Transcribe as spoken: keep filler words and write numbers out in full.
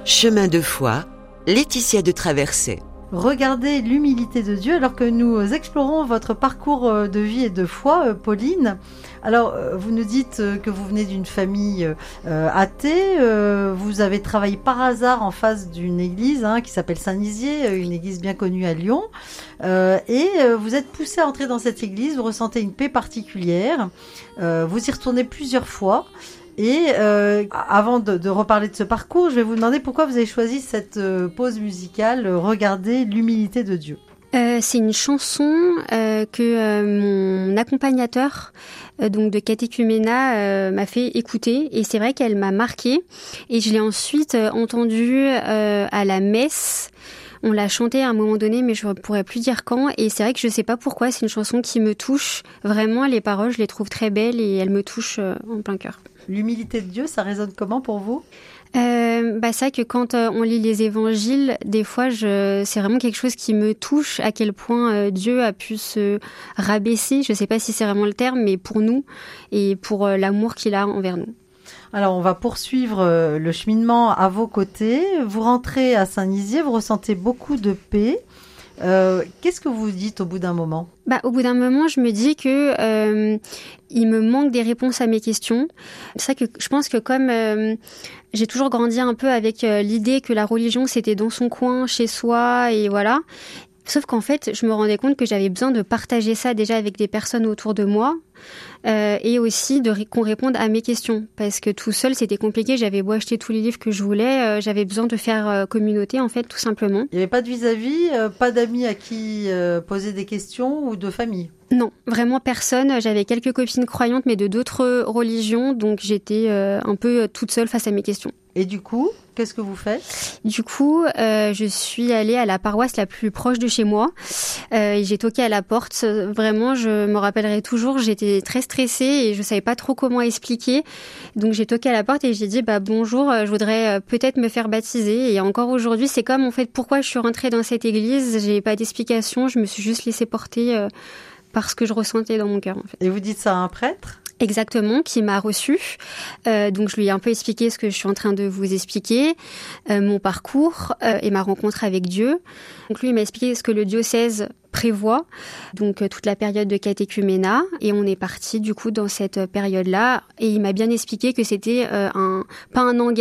Chemin de foi, Laetitia de Traversée. Regardez l'humilité de Dieu alors que nous explorons votre parcours de vie et de foi, Pauline. Alors, vous nous dites que vous venez d'une famille euh, athée, euh, vous avez travaillé par hasard en face d'une église hein, qui s'appelle Saint-Nizier, une église bien connue à Lyon, euh, et euh, vous êtes poussé à entrer dans cette église, vous ressentez une paix particulière, euh, vous y retournez plusieurs fois. Et euh, avant de, de reparler de ce parcours, je vais vous demander pourquoi vous avez choisi cette euh, pause musicale, euh, Regardez l'humilité de Dieu. Euh, c'est une chanson euh, que euh, mon accompagnateur euh, donc de catéchuménat euh, m'a fait écouter et c'est vrai qu'elle m'a marquée et je l'ai ensuite euh, entendue euh, à la messe. On l'a chantée à un moment donné, mais je ne pourrais plus dire quand. Et c'est vrai que je ne sais pas pourquoi, c'est une chanson qui me touche. Vraiment, les paroles, je les trouve très belles et elles me touchent euh, en plein cœur. L'humilité de Dieu, ça résonne comment pour vous ? Euh, bah c'est vrai que quand euh, on lit les évangiles, des fois, je, c'est vraiment quelque chose qui me touche, à quel point euh, Dieu a pu se rabaisser. Je ne sais pas si c'est vraiment le terme, mais pour nous et pour euh, l'amour qu'il a envers nous. Alors, on va poursuivre euh, le cheminement à vos côtés. Vous rentrez à Saint-Nizier, vous ressentez beaucoup de paix. Euh, qu'est-ce que vous dites au bout d'un moment ? Bah, au bout d'un moment, je me dis que euh, il me manque des réponses à mes questions. C'est vrai que je pense que comme euh, j'ai toujours grandi un peu avec euh, l'idée que la religion c'était dans son coin, chez soi, et voilà. Sauf qu'en fait, je me rendais compte que j'avais besoin de partager ça déjà avec des personnes autour de moi euh, et aussi de ré- qu'on réponde à mes questions. Parce que tout seul, c'était compliqué. J'avais beau acheter tous les livres que je voulais, euh, j'avais besoin de faire euh, communauté, en fait, tout simplement. Il n'y avait pas de vis-à-vis, euh, pas d'amis à qui euh, poser des questions ou de famille ? Non, vraiment personne. J'avais quelques copines croyantes, mais de d'autres religions. Donc, j'étais euh, un peu toute seule face à mes questions. Et du coup, qu'est-ce que vous faites ? Du coup, euh, je suis allée à la paroisse la plus proche de chez moi euh, et j'ai toqué à la porte. Vraiment, je me rappellerai toujours, j'étais très stressée et je savais pas trop comment expliquer. Donc, j'ai toqué à la porte et j'ai dit bah bonjour, je voudrais peut-être me faire baptiser. Et encore aujourd'hui, c'est comme en fait pourquoi je suis rentrée dans cette église. J'ai pas d'explication, je me suis juste laissée porter euh, par ce que je ressentais dans mon cœur. En fait. Et vous dites ça à un prêtre ? Exactement, qui m'a reçue. Euh, donc, je lui ai un peu expliqué ce que je suis en train de vous expliquer, euh, mon parcours euh, et ma rencontre avec Dieu. Donc, lui, il m'a expliqué ce que le diocèse prévoit, donc euh, toute la période de catéchuménat. Et on est parti, du coup, dans cette période-là. Et il m'a bien expliqué que c'était euh, un, pas un engagement